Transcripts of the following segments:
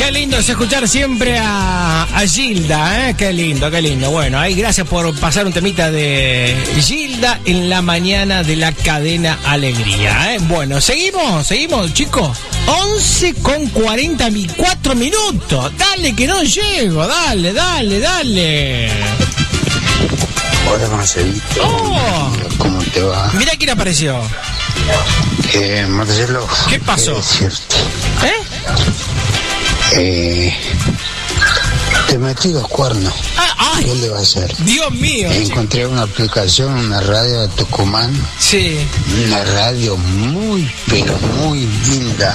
Qué lindo es escuchar siempre a Gilda, ¿eh? Qué lindo, qué lindo. Bueno, ahí gracias por pasar un temita de Gilda en la mañana de la cadena Alegría, ¿eh? Bueno, seguimos, chicos. 11:44 minutos. Dale que no llego, dale. Hola Marcelito. Oh. ¿Cómo te va? Mira quién apareció. Marcelo. ¿Qué pasó? Decirte. ¿Eh? Te metí los cuernos. Ay, ¿Qué le va a hacer? Dios mío. Encontré una aplicación, una radio de Tucumán. Sí. Una radio muy, pero muy linda.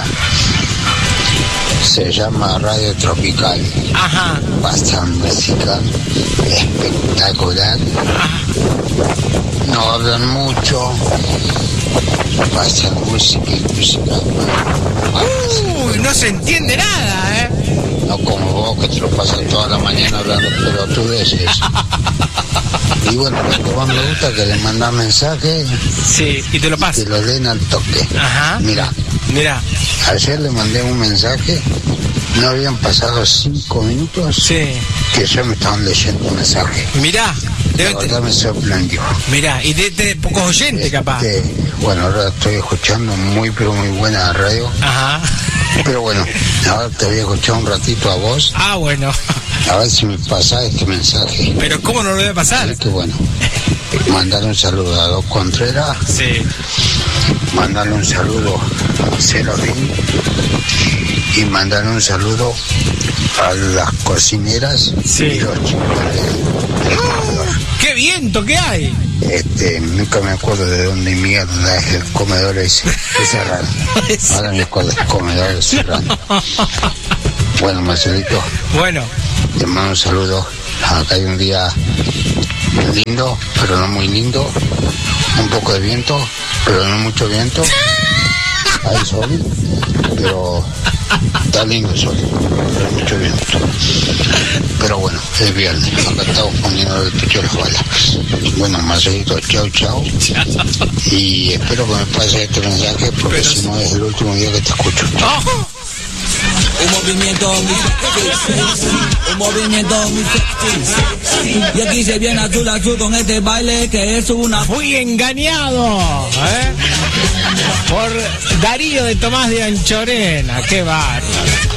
Se llama Radio Tropical. Ajá. Pasa música espectacular. Ajá. No hablan mucho. Pasa música y música. Uy, no se entiende nada, ¿eh? No como vos que te lo pasas toda la mañana hablando pelotudeces. Y bueno, lo que más me gusta es que le mandas mensajes. Sí, y te lo paso. Y te lo leen al toque. Ajá. Mira, ayer le mandé un mensaje, no habían pasado 5 minutos. Sí. Que ya me estaban leyendo un mensaje. Mirá. La verdad me sorprendió. Mirá, y de pocos oyentes capaz. Bueno, ahora estoy escuchando muy pero muy buena radio. Ajá. Pero bueno, ahora te voy a escuchar un ratito a vos. Ah, bueno. A ver si me pasa este mensaje. Pero ¿cómo no lo debe pasar? Así que bueno, mandarle un saludo a Dos Contreras. Sí. Mandarle un saludo a Celorín. Y mandarle un saludo a las cocineras. Sí. Y los chicos del comedor. ¡Qué viento que hay! Nunca me acuerdo de dónde mierda es el comedor ese. Es cerrado. Ahora me acuerdo del comedor cerrado. Bueno, Marcelito. Bueno. Te mando un saludo. Acá hay un día lindo, pero no muy lindo. Un poco de viento, pero no mucho viento. Hay sol, pero está lindo el sol, pero mucho viento. Pero bueno, es viernes. Acá estamos poniendo el pecho a las balas. Bueno, Marcelito, chau. Y espero que me pase este mensaje porque si no es el último día que te escucho. Oh. Un movimiento muy sexy. Y aquí se viene azul con este baile que es una... Fui engañado, por Darío de Tomás de Anchorena. Qué bárbaro.